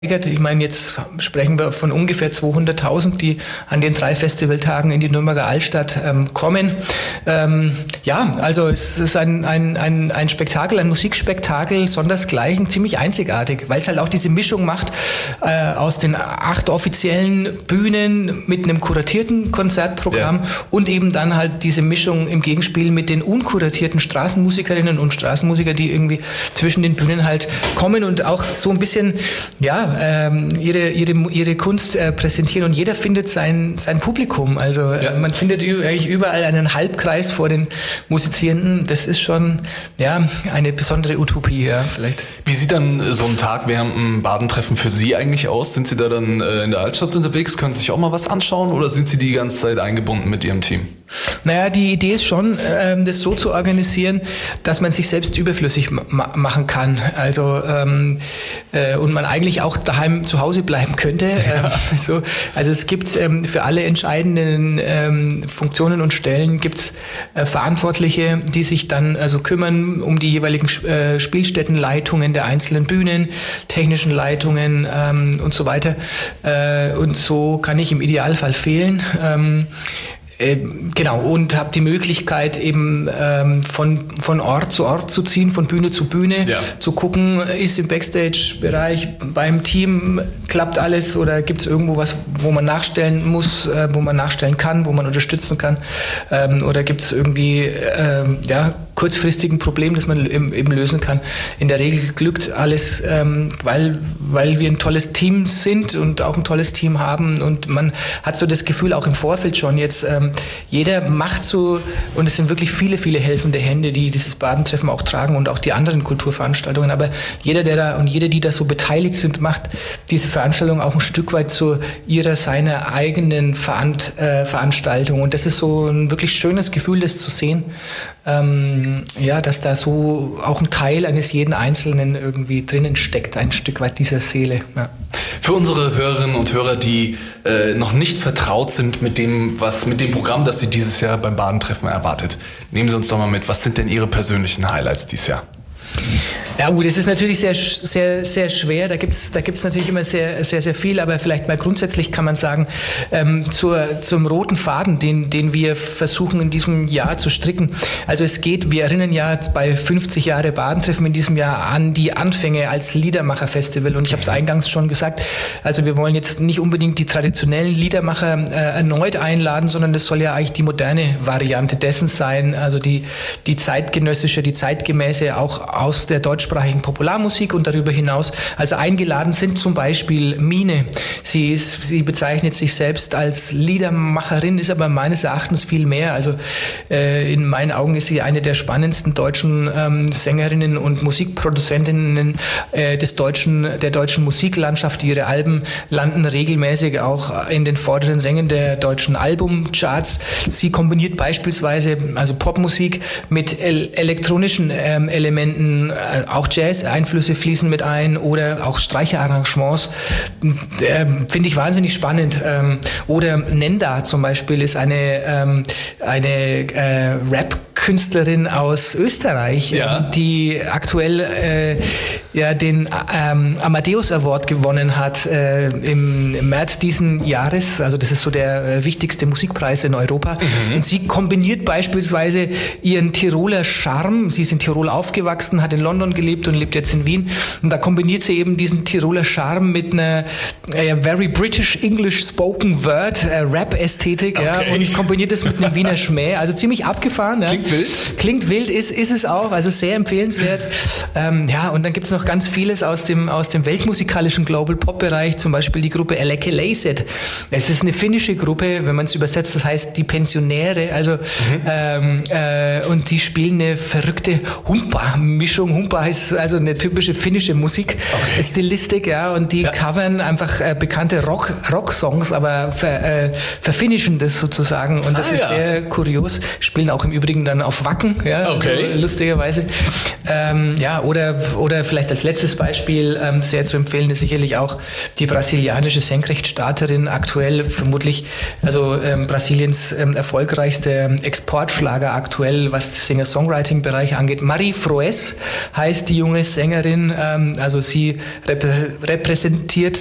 Ich meine, jetzt sprechen wir von ungefähr 200.000, die an den 3 Festivaltagen in die Nürnberger Altstadt kommen. Also es ist ein Spektakel, ein Musikspektakel, sondersgleichen, ziemlich einzigartig, weil es halt auch diese Mischung macht aus den 8 offiziellen Bühnen mit einem kuratierten Konzertprogramm und eben dann halt diese Mischung im Gegenspiel mit den unkuratierten Straßenmusikerinnen und Straßenmusiker, die irgendwie zwischen den Bühnen halt kommen und auch so ein bisschen, ihre Kunst präsentieren und jeder findet sein Publikum. Also man findet eigentlich überall einen Halbkreis vor den Musizierenden. Das ist schon eine besondere Utopie, vielleicht. Wie sieht dann so ein Tag während dem Badentreffen für Sie eigentlich aus? Sind Sie da dann in der Altstadt unterwegs? Können Sie sich auch mal was anschauen oder sind Sie die ganze Zeit eingebunden mit Ihrem Team? Naja, die Idee ist schon, das so zu organisieren, dass man sich selbst überflüssig machen kann. Also und man eigentlich auch daheim zu Hause bleiben könnte. Also es gibt für alle entscheidenden Funktionen und Stellen gibt's Verantwortliche, die sich dann also kümmern um die jeweiligen Spielstättenleitungen der einzelnen Bühnen, technischen Leitungen und so weiter. Und so kann ich im Idealfall fehlen. Und habe die Möglichkeit eben von Ort zu Ort zu ziehen, von Bühne zu Bühne, zu gucken, ist im Backstage-Bereich beim Team, klappt alles oder gibt es irgendwo was, wo man nachstellen muss, wo man nachstellen kann, wo man unterstützen kann oder gibt es irgendwie kurzfristigen Problem, das man eben lösen kann. In der Regel glückt alles, weil wir ein tolles Team sind und auch ein tolles Team haben und man hat so das Gefühl auch im Vorfeld schon jetzt, jeder macht so, und es sind wirklich viele, viele helfende Hände, die dieses Badentreffen auch tragen und auch die anderen Kulturveranstaltungen, aber jeder, der da und jede, die da so beteiligt sind, macht diese Veranstaltung auch ein Stück weit zu seiner eigenen Veranstaltung und das ist so ein wirklich schönes Gefühl, das zu sehen, dass da so auch ein Teil eines jeden Einzelnen irgendwie drinnen steckt, ein Stück weit dieser Seele. Ja. Für unsere Hörerinnen und Hörer, die noch nicht vertraut sind mit dem Programm, das Sie dieses Jahr beim Badentreffen erwartet, nehmen Sie uns doch mal mit, was sind denn Ihre persönlichen Highlights dieses Jahr? Ja gut, es ist natürlich sehr, sehr, sehr schwer. Da gibt's natürlich immer sehr, sehr, sehr viel. Aber vielleicht mal grundsätzlich kann man sagen, zum roten Faden, den wir versuchen in diesem Jahr zu stricken. Also wir erinnern ja bei 50 Jahre Badentreffen in diesem Jahr an die Anfänge als Liedermacher-Festival. Und ich habe es eingangs schon gesagt, also wir wollen jetzt nicht unbedingt die traditionellen Liedermacher erneut einladen, sondern das soll ja eigentlich die moderne Variante dessen sein. Also die zeitgenössische, die zeitgemäße auch aus der deutschsprachigen Popularmusik und darüber hinaus. Also eingeladen sind zum Beispiel Mine. Sie bezeichnet sich selbst als Liedermacherin, ist aber meines Erachtens viel mehr. Also in meinen Augen ist sie eine der spannendsten deutschen Sängerinnen und Musikproduzentinnen der deutschen Musiklandschaft. Ihre Alben landen regelmäßig auch in den vorderen Rängen der deutschen Albumcharts. Sie kombiniert beispielsweise also Popmusik mit elektronischen Elementen, auch Jazz-Einflüsse fließen mit ein oder auch Streicherarrangements. Finde ich wahnsinnig spannend. Oder Nenda zum Beispiel ist eine Rap-Künstlerin aus Österreich, die aktuell den Amadeus Award gewonnen hat im März diesen Jahres. Also das ist so der wichtigste Musikpreis in Europa. Und sie kombiniert beispielsweise ihren Tiroler Charme. Sie ist in Tirol aufgewachsen, hat in London gelebt und lebt jetzt in Wien. Und da kombiniert sie eben diesen Tiroler Charme mit einer very British English Spoken Word Rap-Ästhetik, und kombiniert es mit einem Wiener Schmäh. Also ziemlich abgefahren. Klingt wild. Klingt wild, ist es auch. Also sehr empfehlenswert. Und dann gibt es noch ganz vieles aus dem weltmusikalischen Global Pop Bereich, zum Beispiel die Gruppe Elekelaiset. Es ist eine finnische Gruppe, wenn man es übersetzt, das heißt die Pensionäre. Also und die spielen eine verrückte Humpa-Mischung. Humpa ist also eine typische finnische Musikstilistik, und die covern einfach bekannte Rock-Songs, aber verfinnischen das sozusagen und das ist sehr kurios. Spielen auch im Übrigen dann sondern auf Wacken, ja, okay. also, lustigerweise. Oder vielleicht als letztes Beispiel sehr zu empfehlen ist sicherlich auch die brasilianische Senkrechtstarterin, aktuell vermutlich, also Brasiliens erfolgreichste Exportschlager aktuell, was den Singer-Songwriting-Bereich angeht. Marie Froes heißt die junge Sängerin, also sie repräsentiert